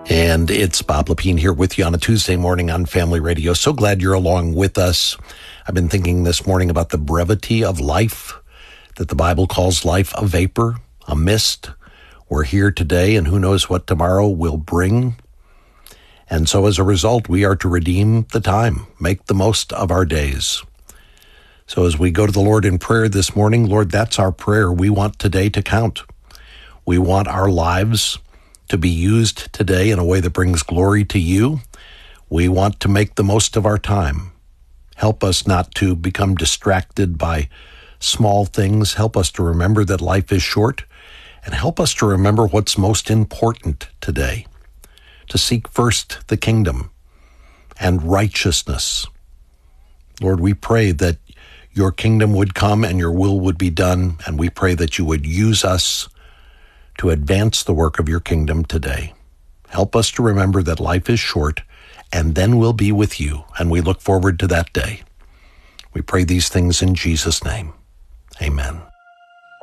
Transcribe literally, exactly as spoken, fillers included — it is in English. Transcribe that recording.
And it's Bob Lepine here with you on a Tuesday morning on Family Radio. So glad you're along with us. I've been thinking this morning about the brevity of life, that the Bible calls life a vapor, a mist. We're here today, and who knows what tomorrow will bring. And so as a result, we are to redeem the time, make the most of our days. So as we go to the Lord in prayer this morning, Lord, that's our prayer. We want today to count. We want our lives to be used today in a way that brings glory to you. We want to make the most of our time. Help us not to become distracted by small things. Help us to remember that life is short, and help us to remember what's most important today, to seek first the kingdom and righteousness. Lord, we pray that your kingdom would come and your will would be done, and we pray that you would use us to advance the work of your kingdom today. Help us to remember that life is short, and then we'll be with you, and we look forward to that day. We pray these things in Jesus' name. Amen.